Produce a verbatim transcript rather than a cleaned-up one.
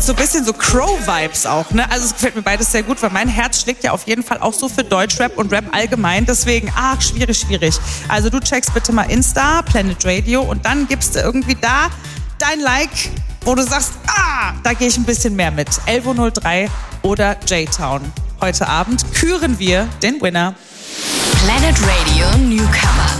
hat so ein bisschen so Crow-Vibes auch, ne? Also es gefällt mir beides sehr gut, weil mein Herz schlägt ja auf jeden Fall auch so für Deutschrap und Rap allgemein. Deswegen, ach, schwierig, schwierig. Also du checkst bitte mal Insta, Planet Radio und dann gibst du irgendwie da dein Like, wo du sagst, ah, da gehe ich ein bisschen mehr mit. elf Uhr null drei oder J-Town. Heute Abend küren wir den Winner. Planet Radio Newcomer.